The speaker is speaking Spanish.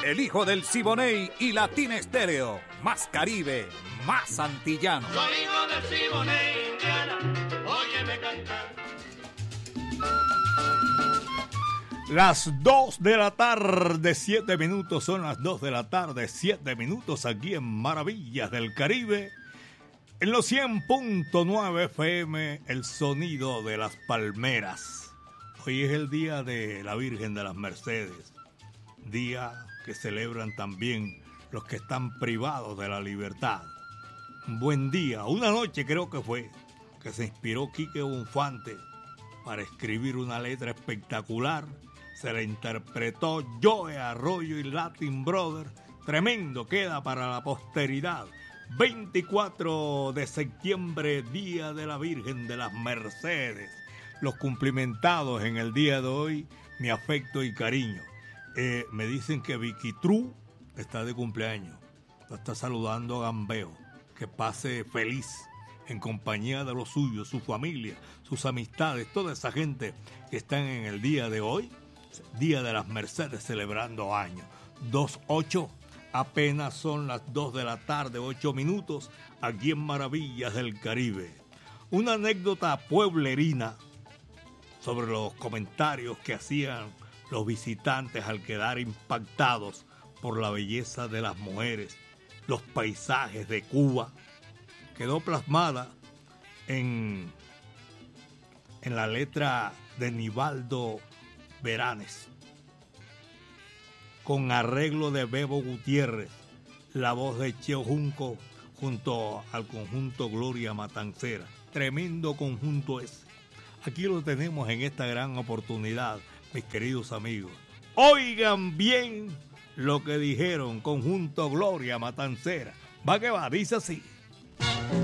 el hijo del Siboney y Latina Estéreo. Más Caribe, más antillano. Soy hijo del Siboney, Indiana, óyeme cantar. Las 2 de la tarde, 7 minutos, son las 2 de la tarde, 7 minutos aquí en Maravillas del Caribe. En los 100.9 FM, el sonido de las palmeras. Hoy es el día de la Virgen de las Mercedes, día que celebran también los que están privados de la libertad. Un buen día, una noche creo que fue, que se inspiró Quique Bonfante para escribir una letra espectacular. Se la interpretó Joe Arroyo y Latin Brother. Tremendo, queda para la posteridad. 24 de septiembre, Día de la Virgen de las Mercedes. Los cumplimentados en el día de hoy, mi afecto y cariño. Me dicen que Vicky True está de cumpleaños. La está saludando a Gambeo. Que pase feliz en compañía de los suyos, su familia, sus amistades, toda esa gente que están en el día de hoy. Día de las Mercedes celebrando años. 2:08, apenas son las 2 de la tarde, 8 minutos, aquí en Maravillas del Caribe. Una anécdota pueblerina sobre los comentarios que hacían los visitantes al quedar impactados por la belleza de las mujeres, los paisajes de Cuba. Quedó plasmada en la letra de Nivaldo Veranes, con arreglo de Bebo Gutiérrez, la voz de Cheo Junco junto al conjunto Gloria Matancera. Tremendo conjunto ese. Aquí lo tenemos en esta gran oportunidad, mis queridos amigos. Oigan bien lo que dijeron, conjunto Gloria Matancera. Va que va, dice así.